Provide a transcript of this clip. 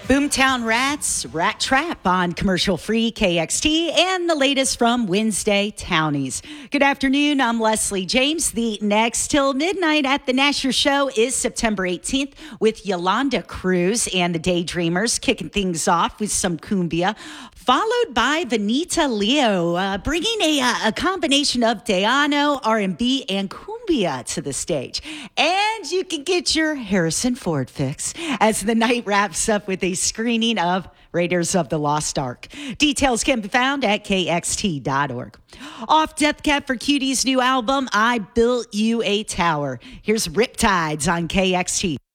Boomtown Rats, Rat Trap on Commercial Free KXT, and the latest from Wednesday Townies. Good afternoon, I'm Leslie James. The next till midnight at the Nasher Show is September 18th with Yolanda Cruz and the Daydreamers kicking things off with some cumbia, followed by Vanita Leo, bringing a combination of Dayano, R&B, and cumbia to the stage. And you can get your Harrison Ford fix as the night wraps up with a screening of Raiders of the Lost Ark. Details can be found at kxt.org. Off Death Cab for Cutie's new album, I Built You a Tower. Here's Riptides on KXT.